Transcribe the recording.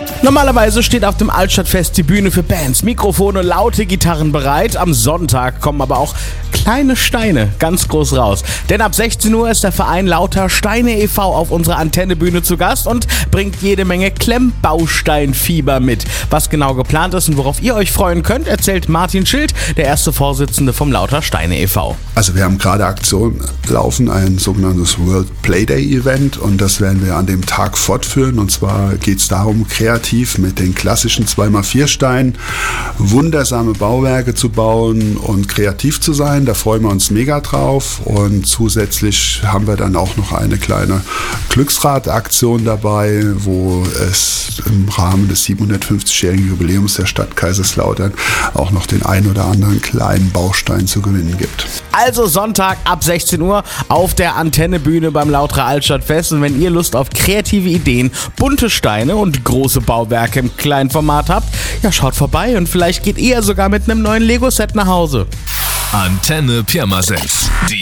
Normalerweise steht auf dem Altstadtfest die Bühne für Bands, Mikrofone, laute Gitarren bereit. Am Sonntag kommen aber auch kleine Steine ganz groß raus. Denn ab 16 Uhr ist der Verein Lauter Steine e.V. auf unserer Antennebühne zu Gast und bringt jede Menge Klemmbausteinfieber mit. Was genau geplant ist und worauf ihr euch freuen könnt, erzählt Martin Schild, der erste Vorsitzende vom Lauter Steine e.V. Also wir haben gerade Aktion laufen, ein sogenanntes World Playday Event, und das werden wir an dem Tag fortführen. Und zwar geht es darum, kreativ mit den klassischen 2x4 Steinen wundersame Bauwerke zu bauen und kreativ zu sein. Da freuen wir uns mega drauf, und zusätzlich haben wir dann auch noch eine kleine Glücksrad-Aktion dabei, wo es im Rahmen des 750-jährigen Jubiläums der Stadt Kaiserslautern auch noch den ein oder anderen kleinen Baustein zu gewinnen gibt. Also Sonntag ab 16 Uhr auf der Antennebühne beim Lauterer Altstadtfest. Und wenn ihr Lust auf kreative Ideen, bunte Steine und große Bauwerke im kleinen Format habt, ja, schaut vorbei und vielleicht geht ihr sogar mit einem neuen Lego-Set nach Hause. Antenne Pirmasens. Die